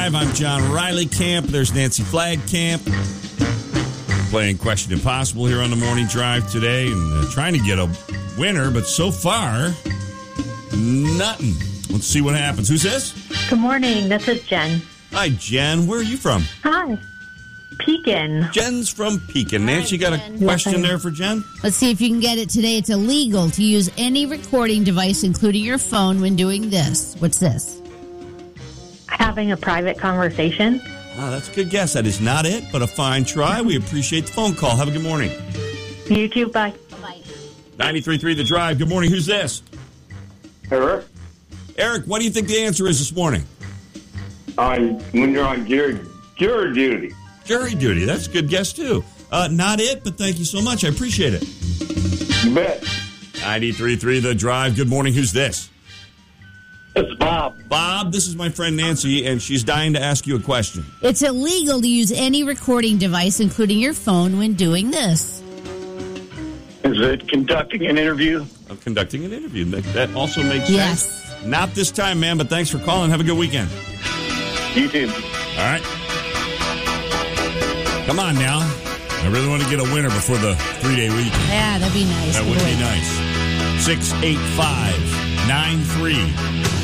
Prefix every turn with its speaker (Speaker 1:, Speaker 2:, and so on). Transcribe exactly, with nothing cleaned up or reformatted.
Speaker 1: Drive. I'm John Riley Camp. There's Nancy Flagg Camp. Playing Question Impossible here on the Morning Drive today and uh, trying to get a winner, but so far, nothing. Let's see what happens. Who's this?
Speaker 2: Good morning. This is Jen.
Speaker 1: Hi, Jen. Where are you from?
Speaker 2: Hi. Pekin.
Speaker 1: Jen's from Pekin. Nancy, got a
Speaker 3: Jen.
Speaker 1: question there for Jen?
Speaker 3: Let's see if you can get it today. It's illegal to use any recording device, including your phone, when doing this. What's this?
Speaker 2: Having a private conversation.
Speaker 1: Oh, that's a good guess. That is not it, but a fine try. We appreciate the phone call. Have a good morning.
Speaker 2: You too. Bye.
Speaker 3: Bye.
Speaker 1: ninety-three point three The Drive. Good morning. Who's this?
Speaker 4: Eric,
Speaker 1: Eric, what do you think the answer is this morning?
Speaker 4: on when you're on jury, jury duty.
Speaker 1: Jury duty. That's a good guess, too. Uh, not it, but thank you so much. I appreciate it.
Speaker 4: You bet.
Speaker 1: ninety-three point three The Drive. Good morning. Who's this?
Speaker 4: It's Bob.
Speaker 1: Bob, this is my friend Nancy, and she's dying to ask you a question.
Speaker 3: It's illegal to use any recording device, including your phone, when doing this.
Speaker 4: Is it conducting an interview?
Speaker 1: I'm conducting an interview. That, that also makes
Speaker 3: Yes.
Speaker 1: sense. Not this time, man, but thanks for calling. Have a good weekend.
Speaker 4: You too.
Speaker 1: All right. Come on now. I really want to get a winner before the three-day weekend.
Speaker 3: Yeah, that'd be nice.
Speaker 1: That would be nice. six eight five nine three